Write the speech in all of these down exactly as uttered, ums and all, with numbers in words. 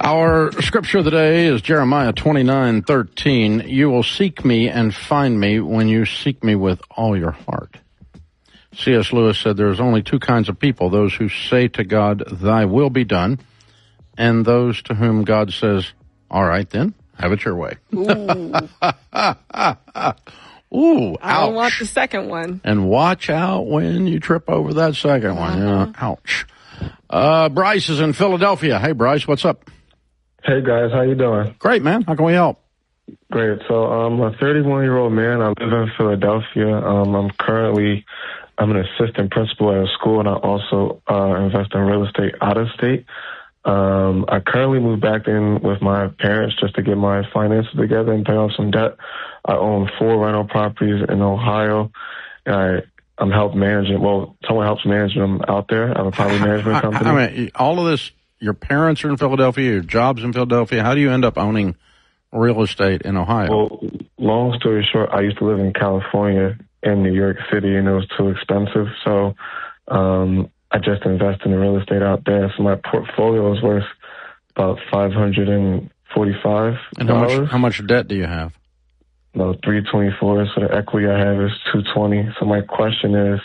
Our scripture of the day is Jeremiah twenty-nine thirteen. You will seek me and find me when you seek me with all your heart. C S Lewis said there's only two kinds of people, those who say to God, thy will be done, and those to whom God says, all right then, have it your way. Ooh. Ooh, ouch. I don't want the second one. And watch out when you trip over that second uh-huh. one. Yeah, ouch. Uh, Bryce is in Philadelphia. Hey, Bryce, what's up? Hey, guys. How you doing? Great, man. How can we help? Great. So I'm a thirty-one-year-old man. I live in Philadelphia. Um, I'm currently I'm an assistant principal at a school, and I also uh, invest in real estate out of state. Um, I currently moved back in with my parents just to get my finances together and pay off some debt. I own four rental properties in Ohio. And I, I'm help managing. Well, someone helps manage them out there. I have a property management company. I mean, all of this, your parents are in Philadelphia, your job's in Philadelphia. How do you end up owning real estate in Ohio? Well, long story short, I used to live in California and New York City, and it was too expensive. So um, I just invested in real estate out there. So my portfolio is worth about five hundred forty-five dollars. And how much, how much debt do you have? About three twenty-four. So the equity I have is two twenty. So my question is,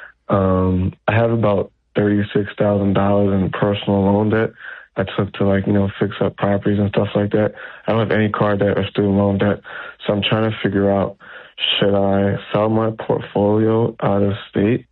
um, I have about thirty-six thousand dollars in personal loan debt I took to, like, you know, fix up properties and stuff like that. I don't have any car debt or student loan debt. So I'm trying to figure out, should I sell my portfolio out of state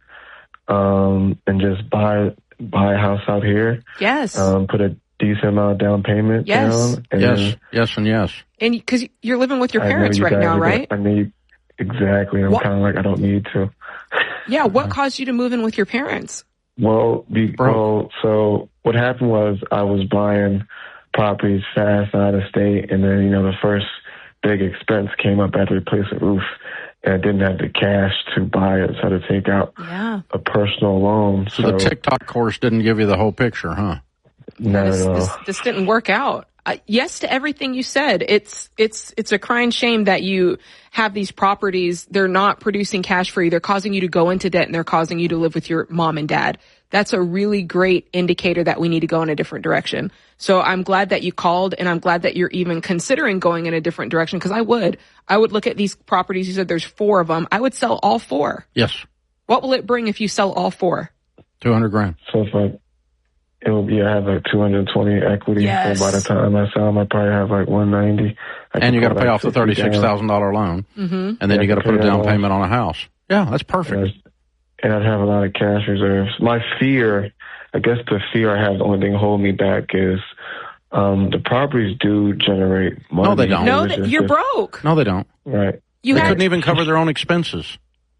um, and just buy buy a house out here? Yes. Um, put a decent amount of down payment yes. down. And yes, yes, and yes. And because you're living with your I parents you right now, right? Gonna, I need, exactly. I'm kind of like, I don't need to. Yeah, what caused you to move in with your parents? Well, be, well, so what happened was I was buying properties fast out of state, and then, you know, the first big expense came up. I had to replace a roof, and I didn't have the cash to buy it, so I had to take out yeah. a personal loan. So, so the TikTok course didn't give you the whole picture, huh? Not this, at all. This, this didn't work out. Uh, yes to everything you said. It's it's it's a crying shame that you have these properties. They're not producing cash for you. They're causing you to go into debt, and they're causing you to live with your mom and dad. That's a really great indicator that we need to go in a different direction. So I'm glad that you called, and I'm glad that you're even considering going in a different direction, because I would. I would look at these properties. You said there's four of them. I would sell all four. Yes. What will it bring if you sell all four? two hundred grand. So if I, it will be, I have like two hundred twenty equity. Yes. So by the time I sell them, I probably have like one ninety. I and you got to pay like off the thirty-six thousand dollars loan. Mm-hmm. And then yeah, you got to put a down off. payment on a house. Yeah, that's perfect. And I'd have a lot of cash reserves. My fear, I guess the fear I have, the only thing holding me back is um, the properties do generate money. No, they don't. No, that, you're broke. No, they don't. Right. You they had, couldn't even cover their own expenses.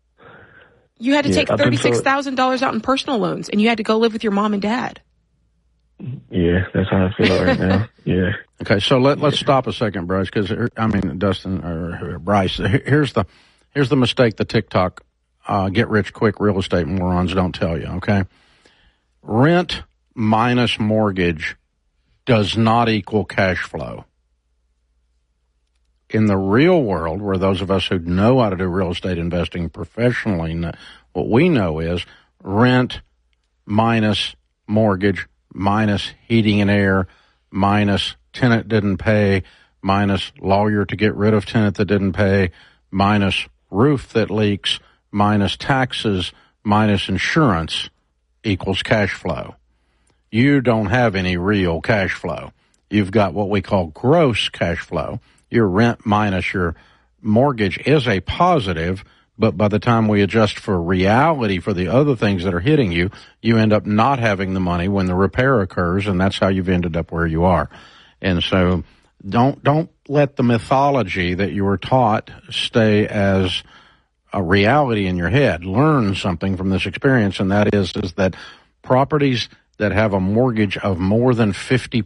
You had to Yeah, take I've been thirty-six thousand dollars out in personal loans, and you had to go live with your mom and dad. Yeah, that's how I feel right now. Yeah. Okay, so let, let's stop a second, Bryce, because, I mean, Dustin, or, or Bryce, here's the, here's the mistake the TikTok uh, get-rich-quick real estate morons don't tell you, okay? Rent minus mortgage does not equal cash flow. In the real world, where those of us who know how to do real estate investing professionally, know, what we know is rent minus mortgage minus heating and air minus tenant didn't pay minus lawyer to get rid of tenant that didn't pay minus roof that leaks minus taxes minus insurance equals cash flow. You don't have any real cash flow. You've got what we call gross cash flow. Your rent minus your mortgage is a positive, but by the time we adjust for reality for the other things that are hitting you, you end up not having the money when the repair occurs, and that's how you've ended up where you are. And so don't don't let the mythology that you were taught stay as a reality in your head. Learn something from this experience, and that is, is that properties that have a mortgage of more than fifty